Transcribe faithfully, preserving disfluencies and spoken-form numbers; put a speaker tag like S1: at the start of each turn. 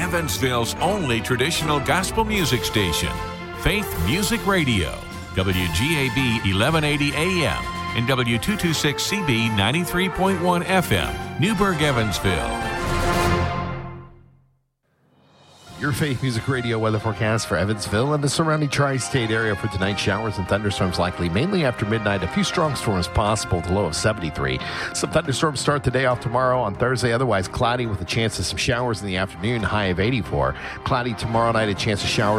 S1: Evansville's only traditional gospel music station, Faith Music Radio, W G A B eleven eighty A M and W two twenty-six C B ninety-three point one F M, Newburgh, Evansville.
S2: Your Faith Music Radio weather forecast for Evansville and the surrounding tri-state area for tonight. Showers and thunderstorms likely mainly after midnight. A few strong storms possible, the low of seventy-three. Some thunderstorms start the day off tomorrow on Thursday. Otherwise cloudy with a chance of some showers in the afternoon, high of eighty-four. Cloudy tomorrow night, a chance of showers